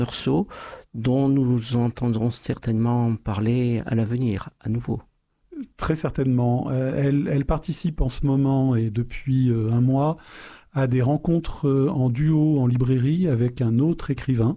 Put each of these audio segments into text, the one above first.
Meursault, dont nous entendrons certainement parler à l'avenir, à nouveau. Très certainement. Elle participe en ce moment et depuis un mois à des rencontres en duo en librairie avec un autre écrivain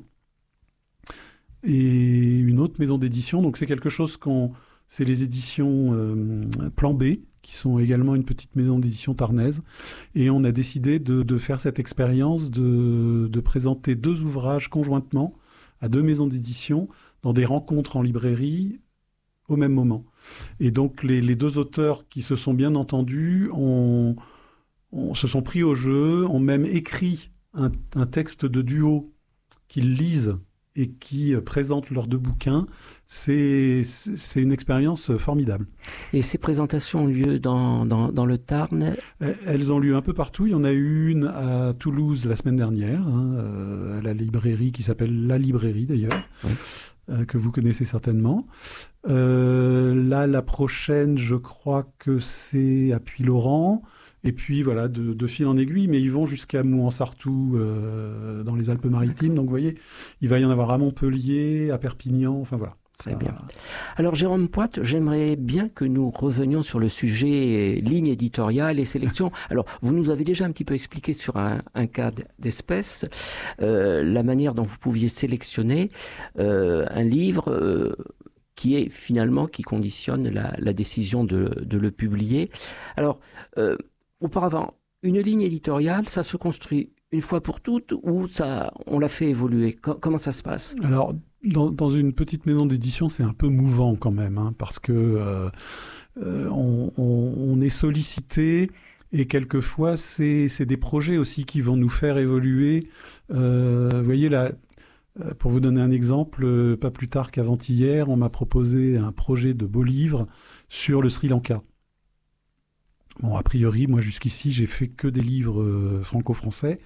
et une autre maison d'édition. Donc c'est quelque chose c'est les éditions Plan B, qui sont également une petite maison d'édition tarnaise. Et on a décidé de faire cette expérience de présenter 2 ouvrages conjointement à 2 maisons d'édition dans des rencontres en librairie au même moment. Et donc les 2 auteurs qui se sont bien entendus se sont pris au jeu, ont même écrit un texte de duo qu'ils lisent et qui présentent leurs 2 bouquins. C'est une expérience formidable. Et ces présentations ont lieu dans le Tarn? Elles ont lieu un peu partout. Il y en a eu une à Toulouse la semaine dernière, à la librairie qui s'appelle La Librairie d'ailleurs, oui. Que vous connaissez certainement. Là, la prochaine, je crois que c'est à Puylaurens. Et puis voilà, de fil en aiguille, mais ils vont jusqu'à Mouans-Sartoux dans les Alpes-Maritimes. Donc vous voyez, il va y en avoir à Montpellier, à Perpignan, enfin voilà. Très bien. Alors Jérôme Poite, j'aimerais bien que nous revenions sur le sujet ligne éditoriale et sélection. Alors vous nous avez déjà un petit peu expliqué sur un cas d'espèce la manière dont vous pouviez sélectionner un livre qui conditionne la décision de le publier. Alors auparavant, une ligne éditoriale, ça se construit une fois pour toutes ou on l'a fait évoluer? Comment ça se passe? Alors dans une petite maison d'édition, c'est un peu mouvant quand même, parce que on est sollicité et quelquefois c'est des projets aussi qui vont nous faire évoluer. Vous voyez là, pour vous donner un exemple, pas plus tard qu'avant-hier, on m'a proposé un projet de beau livre sur le Sri Lanka. Bon, a priori, moi jusqu'ici, j'ai fait que des livres franco-français.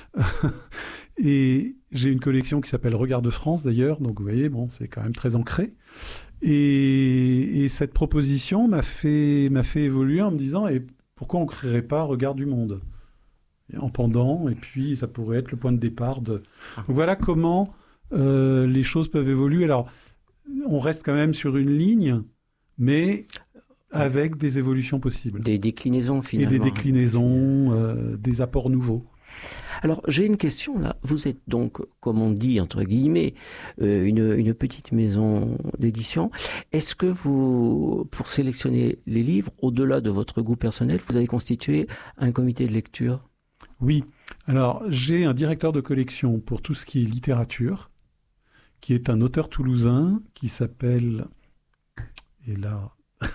Et j'ai une collection qui s'appelle Regard de France d'ailleurs, donc vous voyez, bon, c'est quand même très ancré. Et cette proposition m'a fait évoluer en me disant, et pourquoi on ne créerait pas Regard du Monde en pendant, et puis ça pourrait être le point de départ de... Donc voilà comment les choses peuvent évoluer. Alors, on reste quand même sur une ligne, mais avec des évolutions possibles. Des déclinaisons finalement. Et des déclinaisons, des apports nouveaux. Alors, j'ai une question là. Vous êtes donc, comme on dit, entre guillemets, une petite maison d'édition. Est-ce que vous, pour sélectionner les livres, au-delà de votre goût personnel, vous avez constitué un comité de lecture? Oui. Alors, j'ai un directeur de collection pour tout ce qui est littérature, qui est un auteur toulousain qui s'appelle... Et là...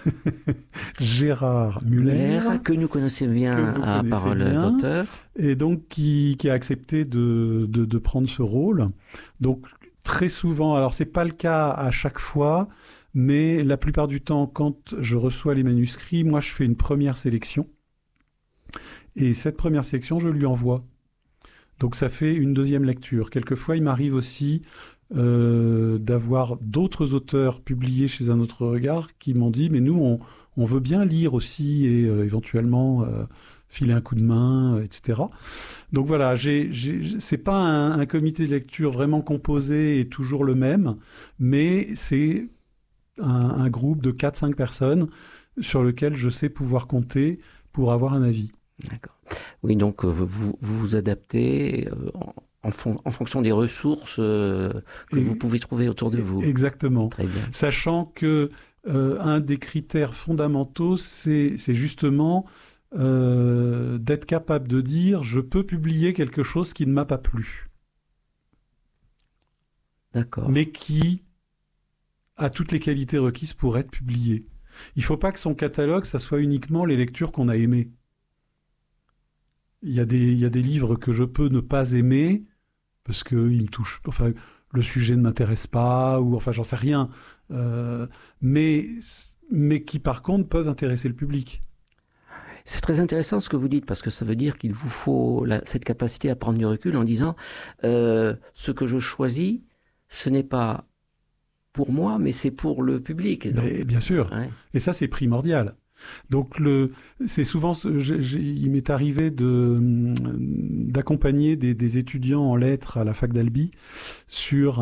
Gérard Muller, que nous connaissons bien à Parole d'auteur, et donc qui a accepté de prendre ce rôle. Donc très souvent, alors c'est pas le cas à chaque fois, mais la plupart du temps, quand je reçois les manuscrits, moi je fais une première sélection, et cette première sélection, je lui envoie. Donc ça fait une deuxième lecture. Quelquefois, il m'arrive aussi d'avoir d'autres auteurs publiés chez Un Autre Regard qui m'ont dit « mais nous, on veut bien lire aussi et éventuellement filer un coup de main, etc. » Donc voilà, c'est pas un comité de lecture vraiment composé et toujours le même, mais c'est un groupe de 4-5 personnes sur lequel je sais pouvoir compter pour avoir un avis. D'accord. Oui, donc vous vous adaptez en fonction des ressources que vous pouvez trouver autour de vous. Exactement. Très bien. Sachant que un des critères fondamentaux, c'est justement d'être capable de dire « je peux publier quelque chose qui ne m'a pas plu ». D'accord. Mais qui a toutes les qualités requises pour être publié. Il ne faut pas que son catalogue, ça soit uniquement les lectures qu'on a aimées. Il y a des livres que je peux ne pas aimer parce qu'ils me touchent, enfin, le sujet ne m'intéresse pas, ou enfin, j'en sais rien, mais qui, par contre, peuvent intéresser le public. C'est très intéressant ce que vous dites, parce que ça veut dire qu'il vous faut cette capacité à prendre du recul en disant ce que je choisis, ce n'est pas pour moi, mais c'est pour le public. Donc, bien sûr. Ouais. Et ça, c'est primordial. Donc c'est souvent, il m'est arrivé d'accompagner des étudiants en lettres à la fac d'Albi sur